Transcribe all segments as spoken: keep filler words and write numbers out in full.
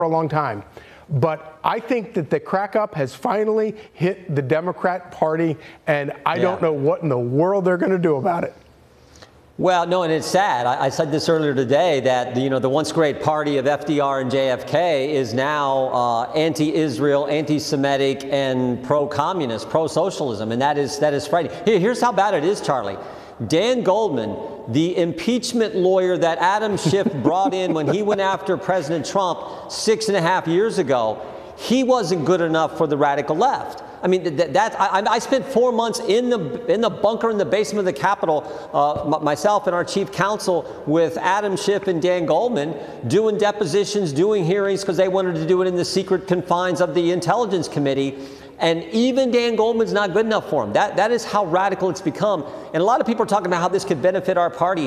for a long time. But I think that the crack up has finally hit the Democrat Party, and I yeah. don't know what in the world they're going to do about it. Well, no, and it's sad. I, I said this earlier today that the, you know the once great party of F D R and J F K is now uh, anti-Israel, anti-Semitic, and pro-communist, pro-socialism, and that is that is frightening. Here, here's how bad it is, Charlie. Dan Goldman, the impeachment lawyer that Adam Schiff brought in when he went after President Trump six and a half years ago, he wasn't good enough for the radical left. I mean, that, that I, I spent four months in the in the bunker in the basement of the Capitol, uh, myself and our chief counsel with Adam Schiff and Dan Goldman, doing depositions, doing hearings, because they wanted to do it in the secret confines of the Intelligence Committee. And even Dan Goldman's not good enough for him. That that is how radical it's become. And a lot of people are talking about how this could benefit our party.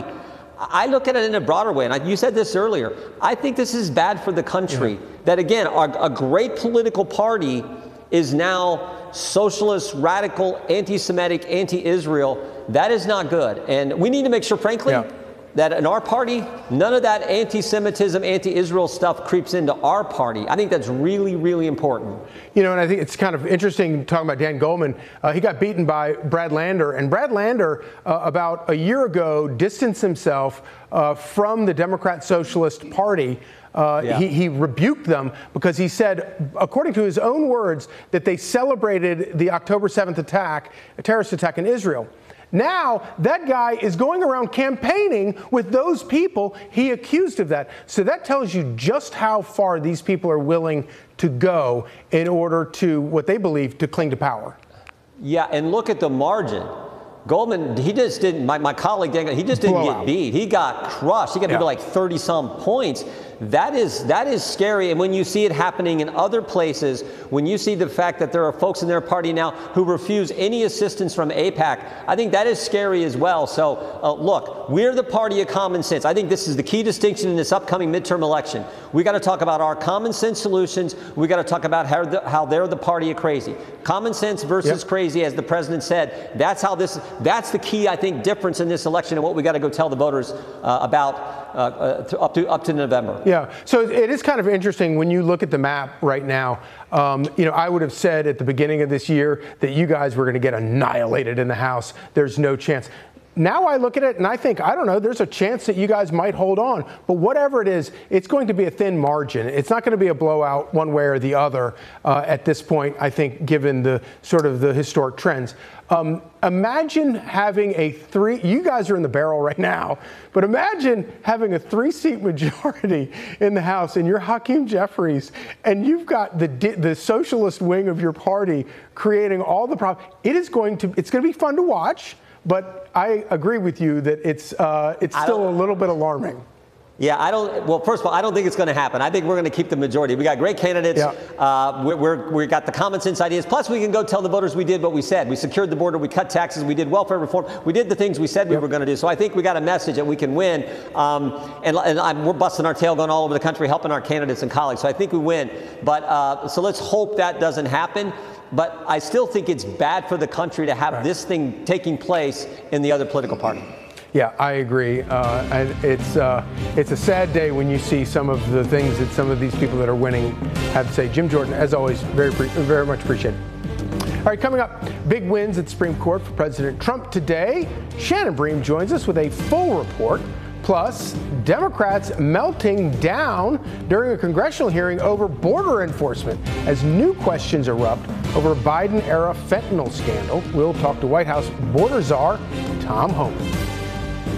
I look at it in a broader way, and I, you said this earlier. I think this is bad for the country. Yeah. That again, our, a great political party is now socialist, radical, anti-Semitic, anti-Israel. That is not good. And we need to make sure, frankly, yeah. that in our party, none of that anti-Semitism, anti-Israel stuff creeps into our party. I think that's really, really important. You know, and I think it's kind of interesting talking about Dan Goldman. Uh, he got beaten by Brad Lander, and Brad Lander, uh, about a year ago, distanced himself uh, from the Democrat Socialist Party. Uh, yeah. he, he rebuked them because he said, according to his own words, that they celebrated the October seventh attack, a terrorist attack in Israel. Now, that guy is going around campaigning with those people he accused of that. So that tells you just how far these people are willing to go in order to, what they believe, to cling to power. Yeah, and look at the margin. Goldman, he just didn't, my, my colleague, he just didn't Blow get out. beat. He got crushed. He got yeah. maybe like thirty some points. That is that is scary. And when you see it happening in other places, when you see the fact that there are folks in their party now who refuse any assistance from AIPAC, I think that is scary as well. So uh, look, we're the party of common sense. I think this is the key distinction in this upcoming midterm election. We got to talk about our common sense solutions. We got to talk about how, the, how they're the party of crazy. Common sense versus yep. crazy, as the president said. That's how this. That's the key, I think, difference in this election, and what we got to go tell the voters uh, about uh, uh, to, up to up to November. Yeah. So it is kind of interesting when you look at the map right now. Um, you know, I would have said at the beginning of this year that you guys were going to get annihilated in the House. There's no chance. Now I look at it and I think, I don't know, there's a chance that you guys might hold on. But whatever it is, it's going to be a thin margin. It's not going to be a blowout one way or the other uh, at this point, I think, given the sort of the historic trends. Um, imagine having a three, you guys are in the barrel right now, but imagine having a three-seat majority in the House and you're Hakeem Jeffries and you've got the the socialist wing of your party creating all the problems. It is going to, it's going to be fun to watch. But I agree with you that it's uh, it's still a little bit alarming. Yeah, I don't. Well, first of all, I don't think it's going to happen. I think we're going to keep the majority. We got great candidates. Yeah. Uh, we're, we're we got the common sense ideas. Plus, we can go tell the voters we did what we said. We secured the border. We cut taxes. We did welfare reform. We did the things we said we yep. were going to do. So I think we got a message that we can win. Um, and and I'm, we're busting our tail, going all over the country, helping our candidates and colleagues. So I think we win. But uh, so let's hope that doesn't happen. But I still think it's bad for the country to have right. this thing taking place in the ottre political party. Yeah, I agree. Uh, and it's uh, it's a sad day when you see some of the things that some of these people that are winning have to say. Jim Jordan, as always, very very much appreciated. All right, coming up, big wins at the Supreme Court for President Trump today. Shannon Bream joins us with a full report. Plus, Democrats melting down during a congressional hearing over border enforcement as new questions erupt over a Biden-era fentanyl scandal. We'll talk to White House border czar Tom Homan.